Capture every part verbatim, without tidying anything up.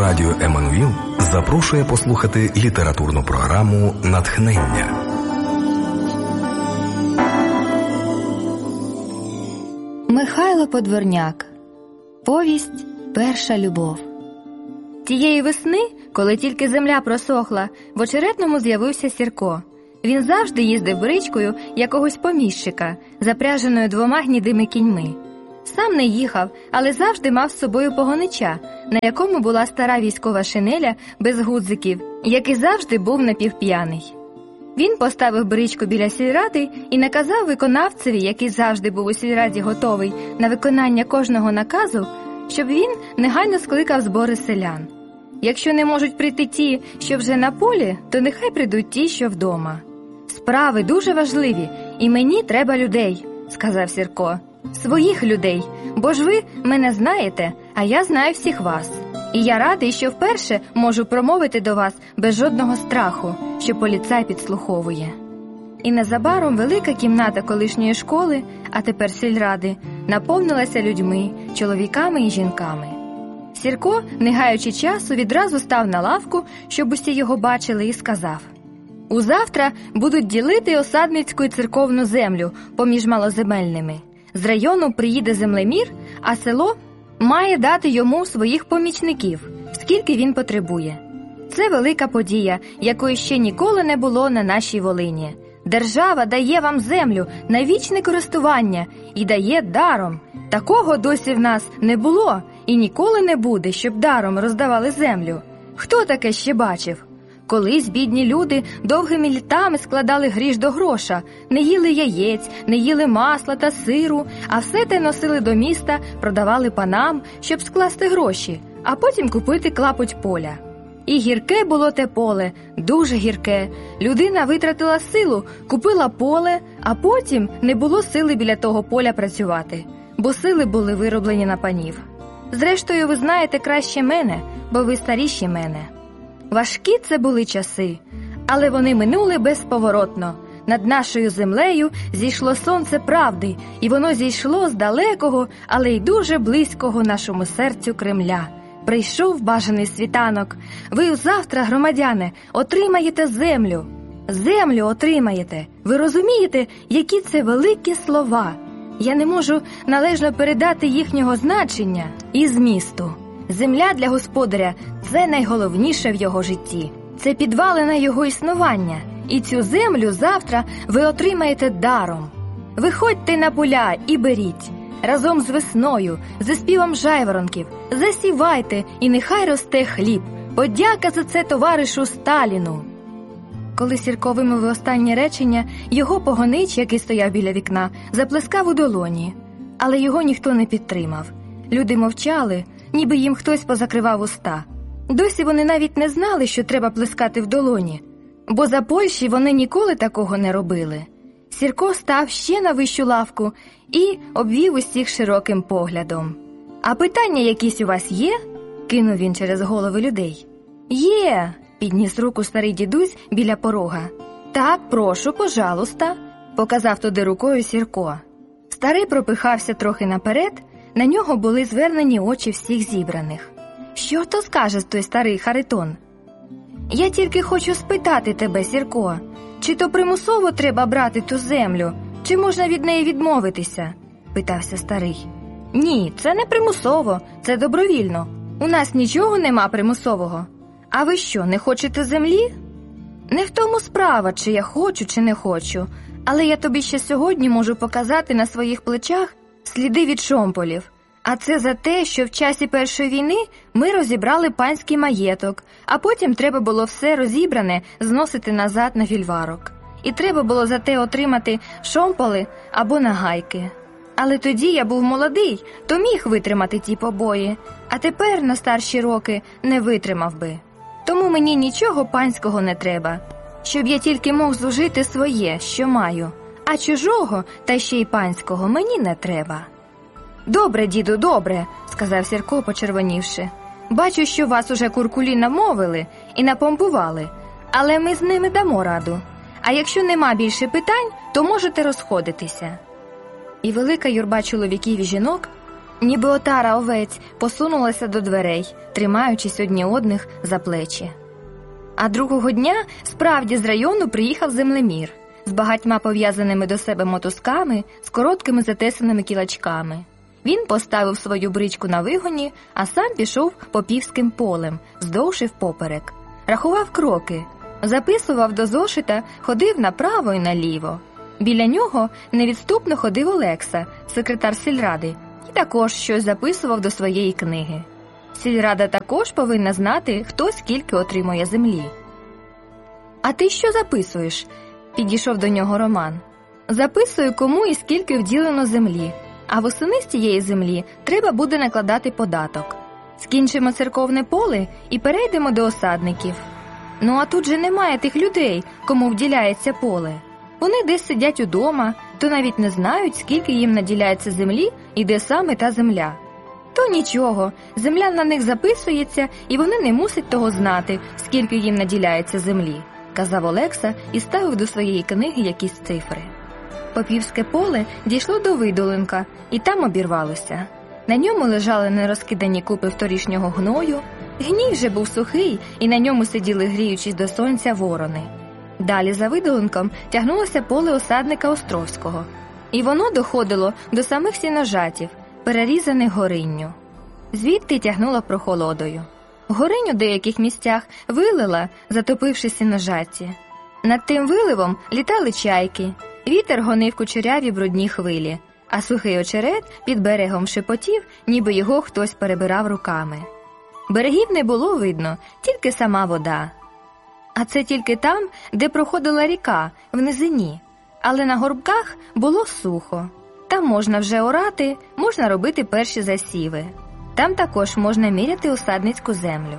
Радіо Еммануїл запрошує послухати літературну програму «Натхнення». Михайло Подворняк. Повість «Перша любов». Тієї весни, коли тільки земля просохла, в Очеретному з'явився Сірко. Він завжди їздив бричкою якогось поміщика, запряженою двома гнідими кіньми. Сам не їхав, але завжди мав з собою погонича, на якому була стара військова шинеля без гудзиків, який завжди був напівп'яний. Він поставив бричку біля сільради і наказав виконавцеві, який завжди був у сільраді готовий на виконання кожного наказу, щоб він негайно скликав збори селян. Якщо не можуть прийти ті, що вже на полі, то нехай прийдуть ті, що вдома. «Справи дуже важливі, і мені треба людей», – сказав Сірко. «Своїх людей, бо ж ви мене знаєте, а я знаю всіх вас. І я радий, що вперше можу промовити до вас без жодного страху, що поліцай підслуховує». І незабаром велика кімната колишньої школи, а тепер сільради, наповнилася людьми, чоловіками і жінками. Сірко, не гаючи часу, відразу став на лавку, щоб усі його бачили, і сказав: «Узавтра будуть ділити осадницьку і церковну землю поміж малоземельними. З району приїде землемір, а село має дати йому своїх помічників, скільки він потребує. Це велика подія, якої ще ніколи не було на нашій Волині. Держава дає вам землю на вічне користування і дає даром. Такого досі в нас не було і ніколи не буде, щоб даром роздавали землю. Хто таке ще бачив? Колись бідні люди довгими літами складали гріш до гроша, не їли яєць, не їли масла та сиру, а все те носили до міста, продавали панам, щоб скласти гроші, а потім купити клапоть поля. І гірке було те поле, дуже гірке. Людина витратила силу, купила поле, а потім не було сили біля того поля працювати, бо сили були вироблені на панів. Зрештою, ви знаєте краще мене, бо ви старіші мене. Важкі це були часи, але вони минули безповоротно. Над нашою землею зійшло сонце правди, і воно зійшло з далекого, але й дуже близького нашому серцю Кремля. Прийшов бажаний світанок. Ви завтра, громадяни, отримаєте землю. Землю отримаєте. Ви розумієте, які це великі слова? Я не можу належно передати їхнього значення і змісту. Земля для господаря – це найголовніше в його житті. Це підвалина його існування. І цю землю завтра ви отримаєте даром. Виходьте на поля і беріть. Разом з весною, зі співом жайворонків. Засівайте, і нехай росте хліб. Подяка за це товаришу Сталіну. Коли Сірко вимовив останнє речення, його погонич, який стояв біля вікна, заплескав у долоні. Але його ніхто не підтримав. Люди мовчали, ніби їм хтось позакривав уста. Досі вони навіть не знали, що треба плескати в долоні, бо за Польщі вони ніколи такого не робили. Сірко став ще на вищу лавку і обвів усіх широким поглядом. «А питання якісь у вас є?» – кинув він через голови людей. «Є!» – підніс руку старий дідусь біля порога. «Так, прошу, пожалуйста», – показав туди рукою Сірко. Старий пропихався трохи наперед, на нього були звернені очі всіх зібраних. «Що то скаже той старий Харитон?» «Я тільки хочу спитати тебе, Сірко, чи то примусово треба брати ту землю, чи можна від неї відмовитися?» – питався старий. «Ні, це не примусово, це добровільно. У нас нічого нема примусового. А ви що, не хочете землі?» «Не в тому справа, чи я хочу, чи не хочу, але я тобі ще сьогодні можу показати на своїх плечах сліди від шомполів. А це за те, що в часі Першої війни ми розібрали панський маєток, а потім треба було все розібране зносити назад на фільварок. І треба було за те отримати шомполи або нагайки. Але тоді я був молодий, то міг витримати ті побої, а тепер на старші роки не витримав би. Тому мені нічого панського не треба, щоб я тільки мог зужити своє, що маю, а чужого, та ще й панського, мені не треба». «Добре, діду, добре», – сказав Сірко, почервонівши. «Бачу, що вас уже куркулі намовили і напомпували, але ми з ними дамо раду. А якщо нема більше питань, то можете розходитися». І велика юрба чоловіків і жінок ніби отара овець посунулася до дверей, тримаючись одні одних за плечі. А другого дня справді з району приїхав землемір з багатьма пов'язаними до себе мотузками, з короткими затесаними кілачками. Він поставив свою бричку на вигоні, а сам пішов попівським полем, вздовж і впоперек. Рахував кроки, записував до зошита, ходив направо і наліво. Біля нього невідступно ходив Олекса, секретар сільради, і також щось записував до своєї книги. Сільрада також повинна знати, хто скільки отримує землі. «А ти що записуєш?» – підійшов до нього Роман. «Записую, кому і скільки вділено землі, а восени з цієї землі треба буде накладати податок. Скінчимо церковне поле і перейдемо до осадників. Ну а тут же немає тих людей, кому вділяється поле. Вони десь сидять удома, то навіть не знають, скільки їм наділяється землі і де саме та земля. То нічого, земля на них записується, і вони не мусять того знати, скільки їм наділяється землі», – казав Олекса і ставив до своєї книги якісь цифри. Попівське поле дійшло до видолинка, і там обірвалося. На ньому лежали нерозкидані купи вторішнього гною, гній вже був сухий, і на ньому сиділи, гріючись до сонця, ворони. Далі за видолинком тягнулося поле осадника Островського, і воно доходило до самих сіножатів, перерізаних горинню. Звідти тягнуло прохолодою. Горинь у деяких місцях вилила, затопивши сіножаті. Над тим виливом літали чайки, вітер гонив кучеряві брудні хвилі, а сухий очерет під берегом шепотів, ніби його хтось перебирав руками. Берегів не було видно, тільки сама вода. А це тільки там, де проходила ріка, в низині. Але на горбках було сухо. Там можна вже орати, можна робити перші засіви. Там також можна міряти осадницьку землю.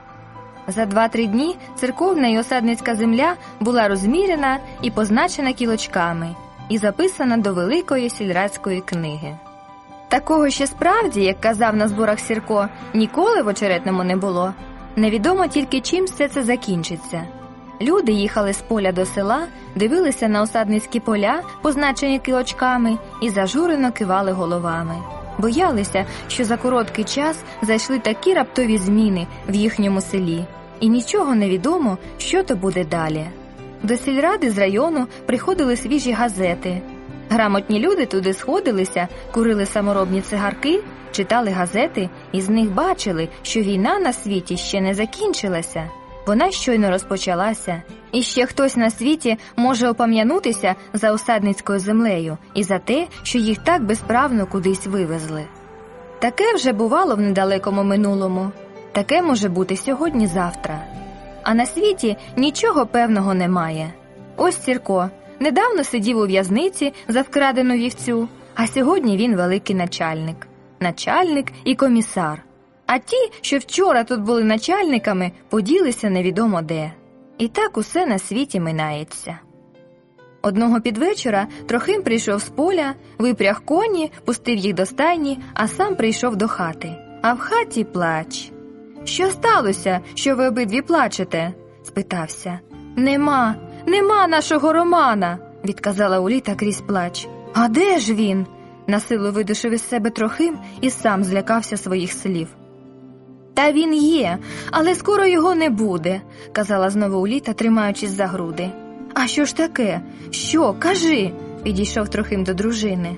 За два-три дні церковна і осадницька земля була розміряна і позначена кілочками, і записана до великої сільрадської книги. Такого ще справді, як казав на зборах Сірко, ніколи в Очеретному не було. Невідомо тільки, чим все це закінчиться. Люди їхали з поля до села, дивилися на осадницькі поля, позначені кілочками, і зажурено кивали головами. Боялися, що за короткий час зайшли такі раптові зміни в їхньому селі, і нічого не відомо, що то буде далі. До сільради з району приходили свіжі газети. Грамотні люди туди сходилися, курили саморобні цигарки, читали газети і з них бачили, що війна на світі ще не закінчилася. Вона щойно розпочалася, і ще хтось на світі може опам'янутися за осадницькою землею і за те, що їх так безправно кудись вивезли. Таке вже бувало в недалекому минулому, таке може бути сьогодні-завтра. А на світі нічого певного немає. Ось Сірко недавно сидів у в'язниці за вкрадену вівцю, а сьогодні він великий начальник. Начальник і комісар. А ті, що вчора тут були начальниками, поділися невідомо де. І так усе на світі минається. Одного підвечора Трохим прийшов з поля, випряг коні, пустив їх до стайні, а сам прийшов до хати. А в хаті плач. «Що сталося, що ви обидві плачете?» – спитався. «Нема, нема нашого Романа!» – відказала Уліта крізь плач. «А де ж він?» – насилу видушив із себе Трохим і сам злякався своїх слів. «Та він є, але скоро його не буде», – казала знову Уліта, тримаючись за груди. «А що ж таке? Що? Кажи!» – підійшов Трохим до дружини.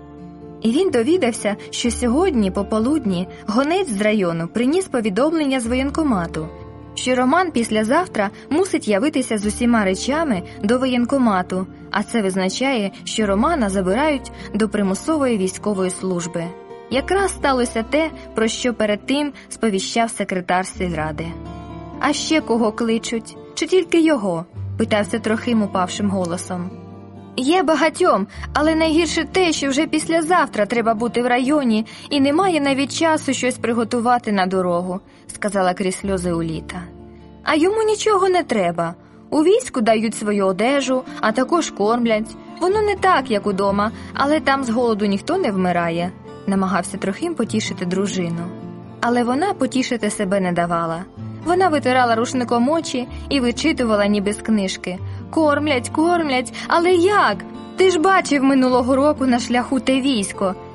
І він довідався, що сьогодні, пополудні, гонець з району приніс повідомлення з воєнкомату, що Роман післязавтра мусить явитися з усіма речами до воєнкомату, а це визначає, що Романа забирають до примусової військової служби. Якраз сталося те, про що перед тим сповіщав секретар сільради. «А ще кого кличуть? Чи тільки його?» – питався Трохим упавшим голосом. «Є багатьом, але найгірше те, що вже післязавтра треба бути в районі і немає навіть часу щось приготувати на дорогу», – сказала крізь сльози Уліта. «А йому нічого не треба. У війську дають свою одежу, а також кормлять. Воно не так, як удома, але там з голоду ніхто не вмирає», – намагався Трохим потішити дружину. Але вона потішити себе не давала. Вона витирала рушником очі і вичитувала ніби з книжки. «Кормлять, кормлять, але як? Ти ж бачив минулого року на шляху те військо.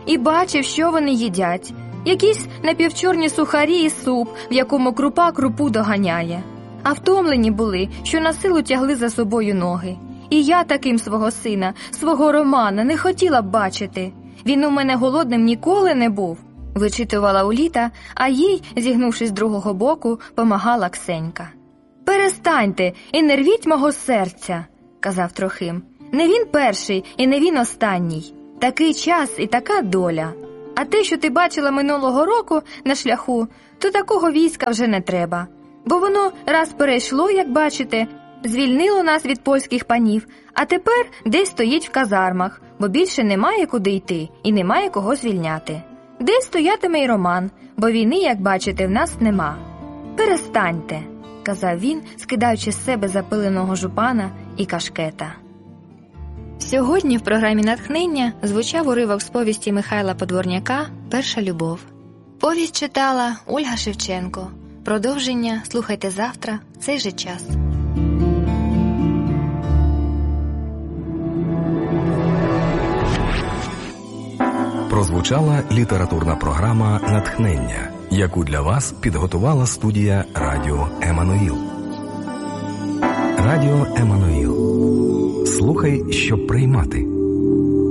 і бачив, що вони їдять. Якісь напівчорні сухарі і суп, в якому крупа крупу доганяє. А втомлені були, що на силу тягли за собою ноги. І я таким свого сина, свого Романа, не хотіла б бачити. Він у мене голодним ніколи не був, вичитувала Уліта, а їй, зігнувшись з другого боку, помагала Ксенька. «Перестаньте і не рвіть мого серця», – казав Трохим. «Не він перший і не він останній. Такий час і така доля. А те, що ти бачила минулого року на шляху, то такого війська вже не треба. Бо воно раз перейшло, як бачите, звільнило нас від польських панів, а тепер десь стоїть в казармах, бо більше немає куди йти і немає кого звільняти. Десь стоятиме й Роман, бо війни, як бачите, в нас нема. Перестаньте», – казав він, скидаючи з себе запиленого жупана і кашкета. Сьогодні в програмі «Натхнення» звучав уривок з повісті Михайла Подворняка «Перша любов». Повість читала Ольга Шевченко. Продовження слухайте завтра в цей же час. Прозвучала літературна програма «Натхнення», яку для вас підготувала студія Радіо Еммануїл. Радіо Еммануїл. Слухай, щоб приймати.